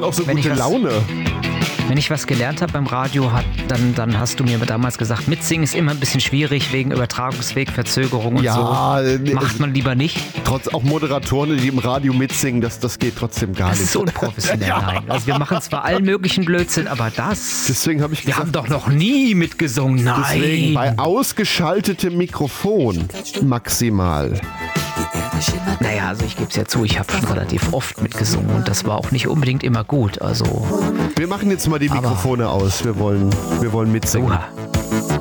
auch so gute Laune. Wenn ich was gelernt habe beim Radio, dann hast du mir damals gesagt, mitsingen ist immer ein bisschen schwierig wegen Übertragungsweg, Verzögerung und so. Macht man lieber nicht. Trotz auch Moderatoren, die im Radio mitsingen, das geht trotzdem gar nicht. Das ist so unprofessionell. Nein. Also wir machen zwar allen möglichen Blödsinn, aber Deswegen habe ich gesagt, wir haben doch noch nie mitgesungen. Nein. Deswegen bei ausgeschaltetem Mikrofon maximal. Naja, also ich gebe es ja zu, ich habe schon relativ oft mitgesungen und das war auch nicht unbedingt immer gut. Also wir machen jetzt mal die Mikrofone aus. Wir wollen mitsingen. Oha.